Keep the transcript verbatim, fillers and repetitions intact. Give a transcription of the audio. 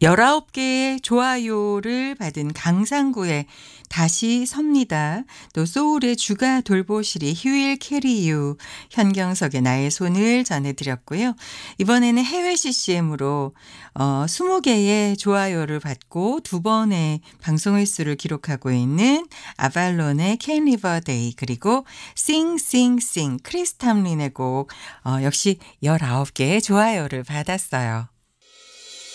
열아홉 개의 좋아요를 받은 강상구의 다시 섭니다. 또 소울의 주가 돌보시리 휴일 캐리유 현경석의 나의 손을 전해드렸고요. 이번에는 해외 씨씨엠으로 어, 스무 개의 좋아요를 받고 두 번의 방송 횟수를 기록하고 있는 아발론의 Can Live Day 그리고 Sing Sing Sing 크리스 탐린의 곡 어, 역시 열아홉 개의 좋아요를 받았어요.